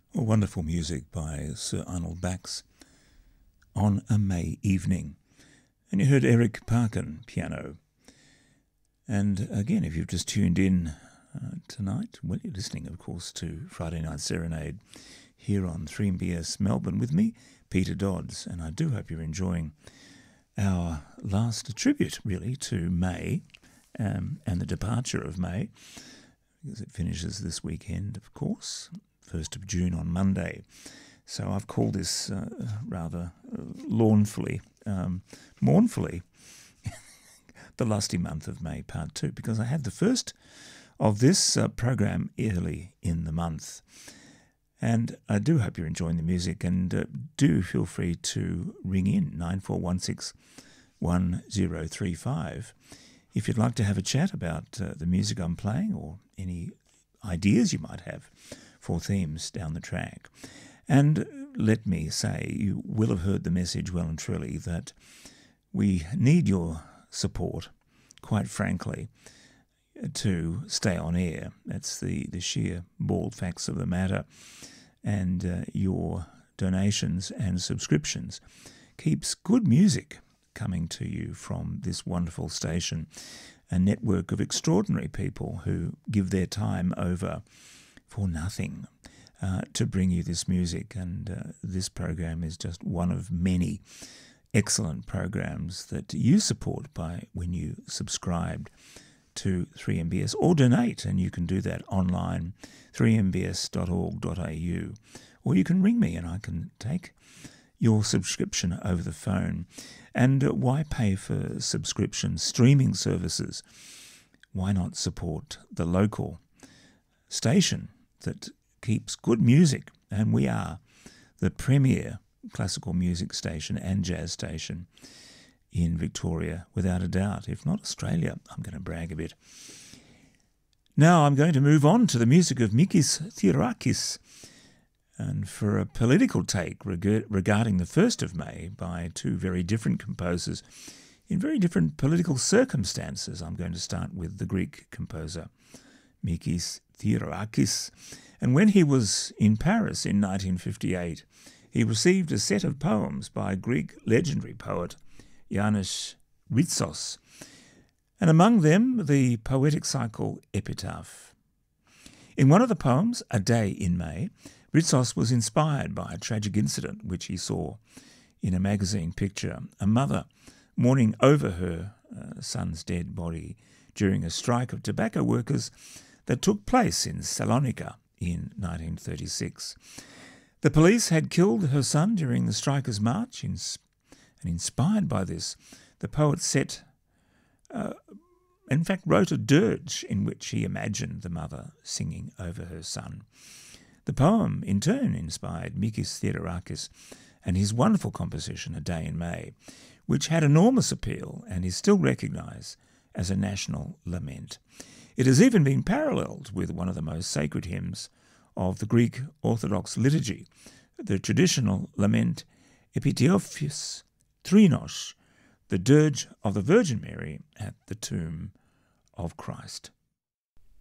Wonderful music by Sir Arnold Bax on a May evening. And you heard Eric Parkin, piano. And again, if you've just tuned in tonight, well, you're listening, of course, to Friday Night Serenade here on 3MBS Melbourne with me, Peter Dodds. And I do hope you're enjoying our last tribute, really, to May and the departure of May, because it finishes this weekend, of course, 1st of June on Monday. So I've called this rather mournfully, the lusty month of May, part 2, because I had the first of this program early in the month. And I do hope you're enjoying the music, and do feel free to ring in 94161035 if you'd like to have a chat about the music I'm playing or any ideas you might have for themes down the track. And let me say, you will have heard the message well and truly that we need your support, quite frankly, to stay on air. That's the sheer bald facts of the matter. And your donations and subscriptions keeps good music coming to you from this wonderful station, a network of extraordinary people who give their time over for nothing to bring you this music. And this program is just one of many excellent programs that you support by when you subscribe to 3MBS or donate, and you can do that online, 3mbs.org.au, or you can ring me and I can take your subscription over the phone. And why pay for subscription streaming services? Why not support the local station that keeps good music? And we are the premier classical music station and jazz station in Victoria, without a doubt. If not Australia, I'm going to brag a bit. Now I'm going to move on to the music of Mikis Theodorakis, and for a political take regarding the 1st of May by two very different composers in very different political circumstances. I'm going to start with the Greek composer Mikis Theodorakis. And when he was in Paris in 1958, he received a set of poems by Greek legendary poet Yanis Ritsos, and among them the poetic cycle Epitaph. In one of the poems, A Day in May, Ritsos was inspired by a tragic incident which he saw in a magazine picture, a mother mourning over her son's dead body during a strike of tobacco workers that took place in Salonika in 1936. The police had killed her son during the strikers' march, and inspired by this, the poet wrote a dirge in which he imagined the mother singing over her son. The poem, in turn, inspired Mikis Theodorakis and his wonderful composition, A Day in May, which had enormous appeal and is still recognised as a national lament. It has even been paralleled with one of the most sacred hymns of the Greek Orthodox liturgy, the traditional lament Epitaphios Trinos, the dirge of the Virgin Mary at the tomb of Christ.